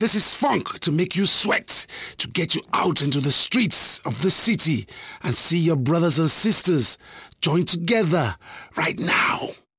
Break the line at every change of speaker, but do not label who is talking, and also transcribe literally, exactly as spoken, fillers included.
This is funk to make you sweat, to get you out into the streets of the city and see your brothers and sisters join together right now.